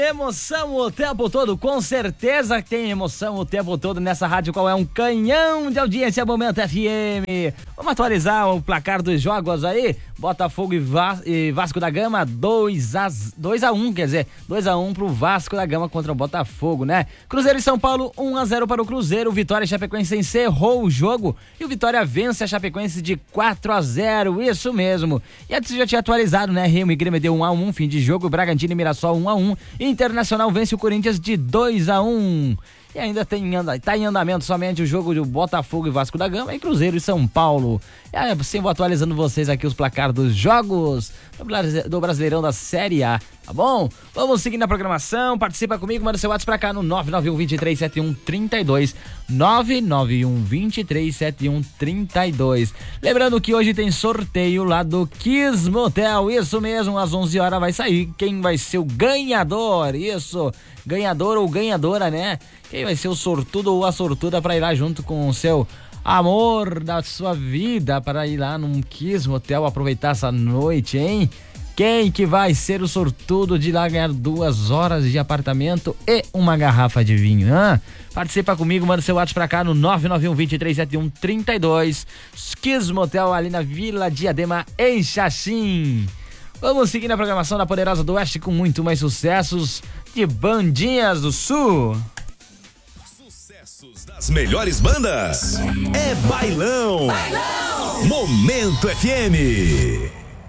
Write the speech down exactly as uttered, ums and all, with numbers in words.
Emoção o tempo todo, com certeza que tem emoção o tempo todo nessa rádio, qual é um canhão de audiência, Momento F M. Vamos atualizar o placar dos jogos aí. Botafogo e, Vas- e Vasco da Gama, dois a um, quer dizer, dois a um pro Vasco da Gama contra o Botafogo, né? Cruzeiro e São Paulo, um a zero para o Cruzeiro. Vitória e Chapecoense encerrou o jogo e o Vitória vence a Chapecoense de quatro a zero, isso mesmo. E antes já tinha atualizado, né? Remo e Grêmio deu um a um, fim de jogo. Bragantino e Mirassol um a um. Internacional vence o Corinthians de dois a um. E ainda tem, tá em andamento somente o jogo de Botafogo e Vasco da Gama e Cruzeiro e São Paulo. E aí, assim, vou atualizando vocês aqui os placares dos jogos do Brasileirão da Série A, tá bom? Vamos seguir na programação, participa comigo, manda seu WhatsApp pra cá no nove nove um, dois três sete um, três dois, nove nove um, dois três sete um, três dois. Lembrando que hoje tem sorteio lá do Kiss Motel, isso mesmo, às onze horas vai sair quem vai ser o ganhador, isso, ganhador ou ganhadora, né? Quem vai ser o sortudo ou a sortuda para ir lá junto com o seu amor da sua vida, para ir lá num Kiss Motel aproveitar essa noite, hein? Quem que vai ser o sortudo de ir lá ganhar duas horas de apartamento e uma garrafa de vinho, hein? Participa comigo, manda seu WhatsApp pra cá no nove nove um, dois três sete um, três dois. Kiss Motel ali na Vila Diadema, em Xaxim. Vamos seguir na programação da Poderosa do Oeste com muito mais sucessos de Bandinhas do Sul. Das melhores bandas é Bailão. Bailão. Momento F M.